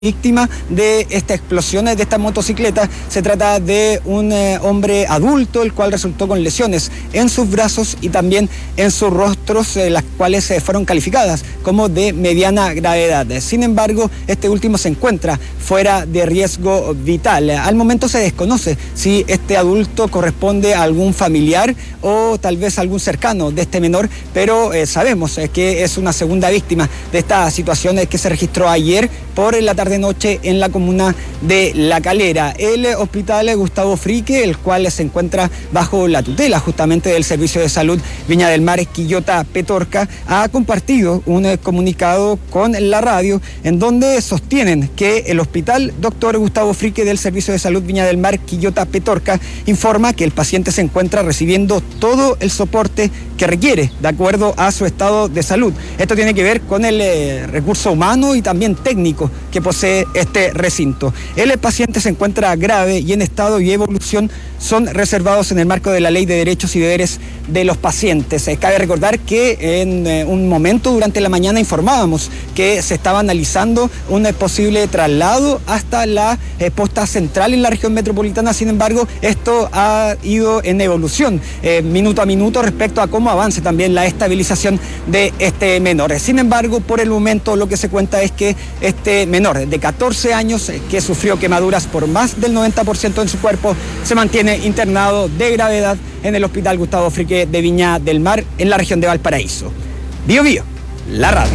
víctima de esta explosión de esta motocicleta. Se trata de un hombre adulto, el cual resultó con lesiones en sus brazos y también en sus rostros, las cuales fueron calificadas como de mediana gravedad. Sin embargo, este último se encuentra fuera de riesgo vital. Al momento se desconoce si este adulto corresponde a algún familiar o tal vez algún cercano de este menor, pero sabemos que es una segunda víctima de esta situación que se registró ayer por la tarde-noche en la comuna de La Calera. El hospital Gustavo Frique, el cual se encuentra bajo la tutela justamente del Servicio de Salud Viña del Mar Quillota Petorca, ha compartido un comunicado con la radio en donde sostienen que el hospital Dr. Gustavo Frique del Servicio de Salud Viña del Mar Quillota Petorca informa que el paciente se encuentra recibiendo todo el soporte que requiere de acuerdo a su estado de salud. Esto tiene que ver con el recurso humano y también técnico que posee este recinto. El paciente se encuentra grave y en estado y evolución son reservados en el marco de la Ley de Derechos y Deberes de los Pacientes. Cabe recordar que en un momento durante la mañana informábamos que se estaba analizando un posible traslado hasta la posta central en la región metropolitana. Sin embargo, esto ha ido en evolución minuto a minuto respecto a cómo avance también la estabilización de este menor. Sin embargo, por el momento lo que se cuenta es que este menor de 14 años que sufrió quemaduras por más del 90% en su cuerpo se mantiene internado de gravedad en el Hospital Gustavo Frique de Viña del Mar en la región de Valparaíso. Bio Bio, la radio.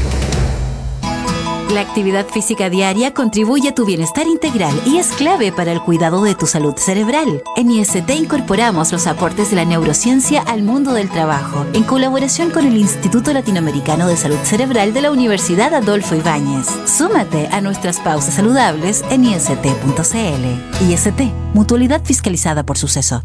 La actividad física diaria contribuye a tu bienestar integral y es clave para el cuidado de tu salud cerebral. En IST incorporamos los aportes de la neurociencia al mundo del trabajo, en colaboración con el Instituto Latinoamericano de Salud Cerebral de la Universidad Adolfo Ibáñez. Súmate a nuestras pausas saludables en ist.cl. IST, mutualidad fiscalizada por Suceso.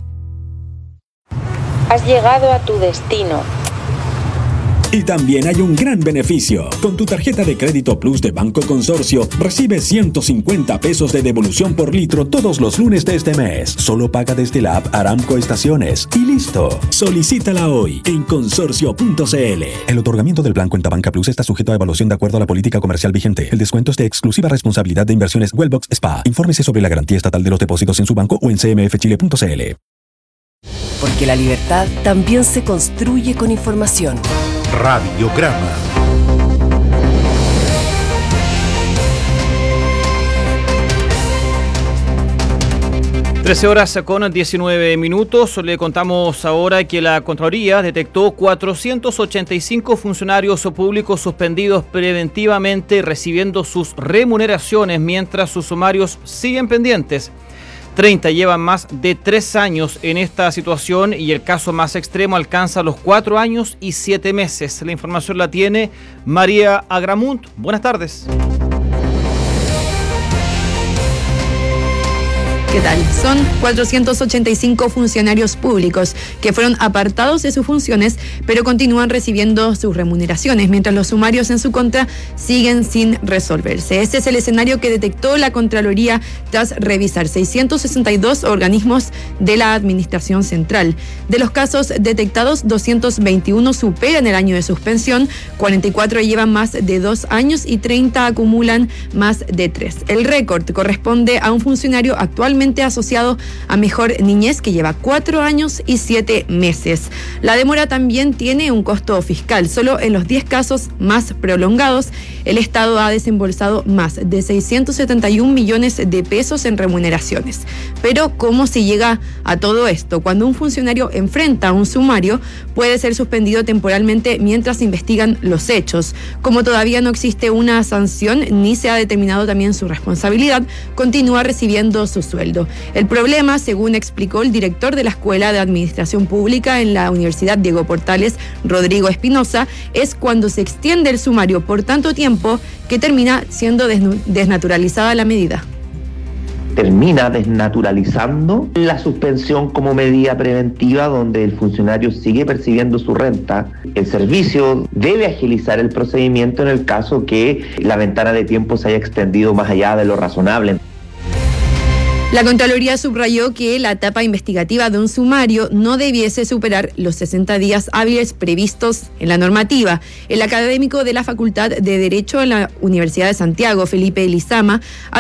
Has llegado a tu destino. Y también hay un gran beneficio. Con tu tarjeta de crédito Plus de Banco Consorcio, recibes 150 pesos de devolución por litro todos los lunes de este mes. Solo paga desde la app Aramco Estaciones. Y listo. Solicítala hoy en consorcio.cl. El otorgamiento del plan Cuenta Banca Plus está sujeto a evaluación de acuerdo a la política comercial vigente. El descuento es de exclusiva responsabilidad de Inversiones Wellbox SPA. Infórmese sobre la garantía estatal de los depósitos en su banco o en cmfchile.cl. Porque la libertad también se construye con información. Radiograma. (13:19). Le contamos ahora que la Contraloría detectó 485 funcionarios públicos suspendidos preventivamente recibiendo sus remuneraciones mientras sus sumarios siguen pendientes. 30 llevan más de 3 años en esta situación y el caso más extremo alcanza los 4 años y 7 meses. La información la tiene María Agramunt. Buenas tardes. ¿Qué tal? Son 485 funcionarios públicos que fueron apartados de sus funciones, pero continúan recibiendo sus remuneraciones, mientras los sumarios en su contra siguen sin resolverse. Este es el escenario que detectó la Contraloría tras revisar 662 organismos de la Administración Central. De los casos detectados, 221 superan el año de suspensión, 44 llevan más de 2 años y 30 acumulan más de 3. El récord corresponde a un funcionario actualmente asociado a Mejor Niñez, que lleva 4 años y 7 meses. La demora también tiene un costo fiscal. Solo en los 10 casos más prolongados, el Estado ha desembolsado más de 671 millones de pesos en remuneraciones. Pero, ¿cómo se llega a todo esto? Cuando un funcionario enfrenta un sumario, puede ser suspendido temporalmente mientras se investigan los hechos. Como todavía no existe una sanción ni se ha determinado también su responsabilidad, continúa recibiendo su sueldo. El problema, según explicó el director de la Escuela de Administración Pública en la Universidad Diego Portales, Rodrigo Espinosa, es cuando se extiende el sumario por tanto tiempo que termina siendo desnaturalizada la medida. Termina desnaturalizando la suspensión como medida preventiva, donde el funcionario sigue percibiendo su renta. El servicio debe agilizar el procedimiento en el caso que la ventana de tiempo se haya extendido más allá de lo razonable. La Contraloría subrayó que la etapa investigativa de un sumario no debiese superar los 60 días hábiles previstos en la normativa. El académico de la Facultad de Derecho en la Universidad de Santiago, Felipe Lizama,